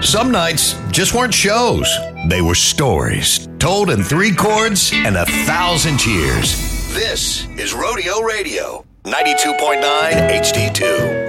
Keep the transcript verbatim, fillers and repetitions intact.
Some nights just weren't shows. They were stories, told in three chords and a thousand cheers. This is Rodeo Radio, ninety-two point nine H D two.